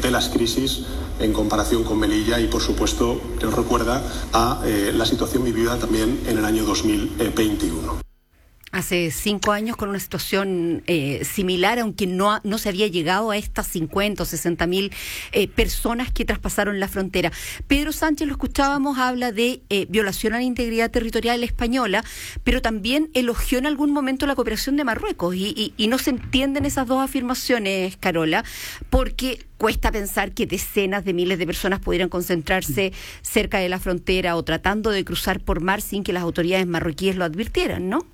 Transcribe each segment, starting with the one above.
de las crisis en comparación con Melilla y, por supuesto, nos recuerda a la situación vivida también en el año 2021. Hace 5 años con una situación similar, aunque no se había llegado a estas 50 o 60 mil personas que traspasaron la frontera. Pedro Sánchez, lo escuchábamos, habla de violación a la integridad territorial española, pero también elogió en algún momento la cooperación de Marruecos y no se entienden esas dos afirmaciones, Carola, porque cuesta pensar que decenas de miles de personas pudieran concentrarse cerca de la frontera o tratando de cruzar por mar sin que las autoridades marroquíes lo advirtieran, ¿no?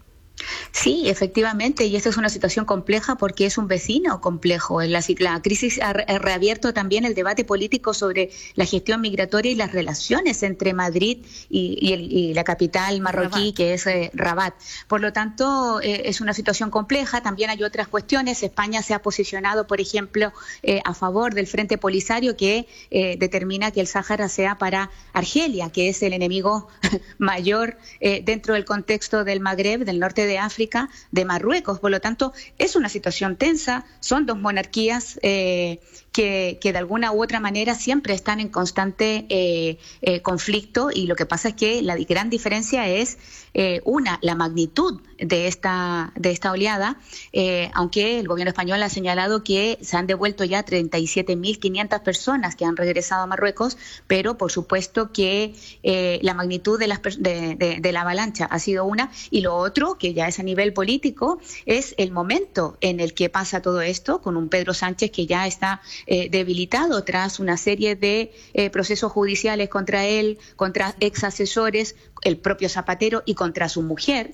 Sí, efectivamente, y esta es una situación compleja porque es un vecino complejo. La crisis ha reabierto también el debate político sobre la gestión migratoria y las relaciones entre Madrid y la capital marroquí, Rabat, que es Rabat. Por lo tanto, es una situación compleja. También hay otras cuestiones. España se ha posicionado, por ejemplo, a favor del Frente Polisario, que determina que el Sáhara sea para Argelia, que es el enemigo mayor dentro del contexto del Magreb, del norte de África, de Marruecos. Por lo tanto, es una situación tensa, son dos monarquías que de alguna u otra manera siempre están en constante conflicto, y lo que pasa es que la gran diferencia es la magnitud de esta oleada, aunque el gobierno español ha señalado que se han devuelto ya 37.500 personas que han regresado a Marruecos, pero por supuesto que la magnitud de la avalancha ha sido una, y lo otro, que ya es a nivel político, es el momento en el que pasa todo esto, con un Pedro Sánchez que ya está debilitado tras una serie de procesos judiciales contra él, contra ex asesores, el propio Zapatero y contra su mujer,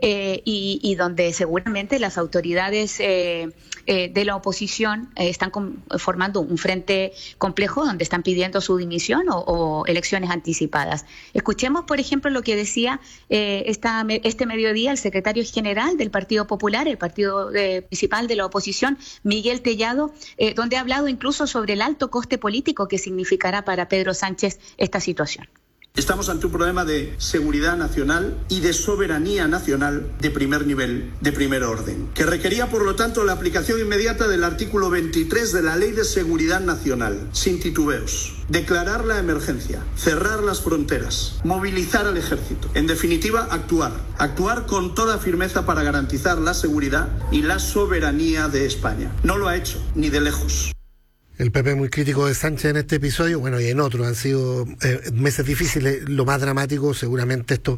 y donde seguramente las autoridades de la oposición están formando un frente complejo donde están pidiendo su dimisión o elecciones anticipadas. Escuchemos, por ejemplo, lo que decía este mediodía el secretario general del Partido Popular, el partido principal de la oposición, Miguel Tellado, donde ha hablado incluso sobre el alto coste político que significará para Pedro Sánchez esta situación. Estamos ante un problema de seguridad nacional y de soberanía nacional de primer nivel, de primer orden, que requería, por lo tanto, la aplicación inmediata del artículo 23 de la Ley de Seguridad Nacional, sin titubeos. Declarar la emergencia, cerrar las fronteras, movilizar al ejército. En definitiva, actuar con toda firmeza para garantizar la seguridad y la soberanía de España. No lo ha hecho, ni de lejos. El PP muy crítico de Sánchez en este episodio, bueno, y en otros. Han sido meses difíciles. Lo más dramático, seguramente, estos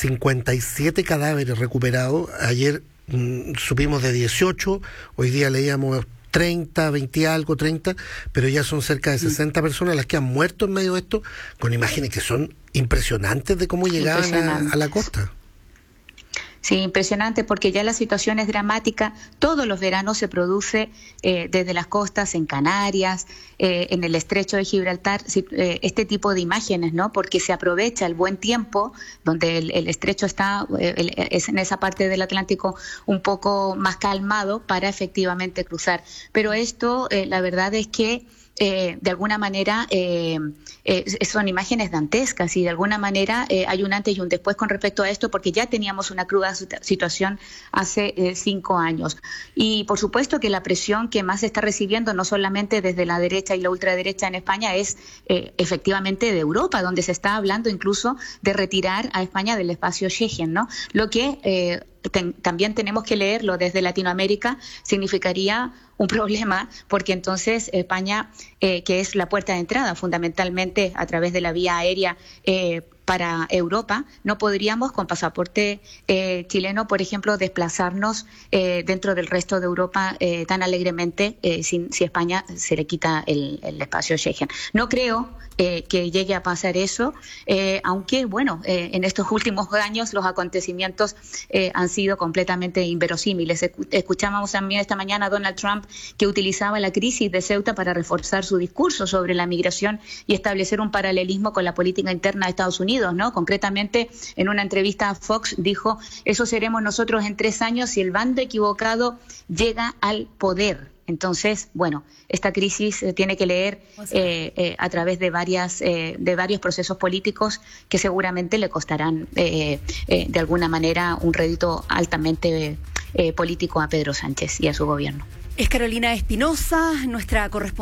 57 cadáveres recuperados. Ayer supimos de 18, hoy día leíamos 30, 20 y algo, 30, pero ya son cerca de 60 personas las que han muerto en medio de esto, con imágenes que son impresionantes de cómo llegaban a la costa. Sí, impresionante, porque ya la situación es dramática. Todos los veranos se produce desde las costas, en Canarias, en el estrecho de Gibraltar, este tipo de imágenes, ¿no? Porque se aprovecha el buen tiempo, donde el estrecho está es en esa parte del Atlántico un poco más calmado para efectivamente cruzar. Pero esto, la verdad es que de alguna manera son imágenes dantescas, y de alguna manera hay un antes y un después con respecto a esto, porque ya teníamos una cruda situación hace 5 años. Y por supuesto que la presión que más se está recibiendo, no solamente desde la derecha y la ultraderecha en España, es efectivamente de Europa, donde se está hablando incluso de retirar a España del espacio Schengen, ¿no? Lo que también tenemos que leerlo desde Latinoamérica, significaría un problema, porque entonces España, que es la puerta de entrada fundamentalmente a través de la vía aérea para Europa, no podríamos con pasaporte chileno, por ejemplo, desplazarnos dentro del resto de Europa tan alegremente si España se le quita el espacio Schengen. No creo que llegue a pasar eso, aunque, bueno, en estos últimos años los acontecimientos han sido completamente inverosímiles. Escuchábamos también esta mañana a Donald Trump, que utilizaba la crisis de Ceuta para reforzar su discurso sobre la migración y establecer un paralelismo con la política interna de Estados Unidos, ¿no? Concretamente, en una entrevista a Fox dijo: eso seremos nosotros en 3 años si el bando equivocado llega al poder. Entonces, bueno, esta crisis se tiene que leer a través de varios procesos políticos que seguramente le costarán de alguna manera un rédito altamente político a Pedro Sánchez y a su gobierno. Es Carolina Espinosa, nuestra corresponsal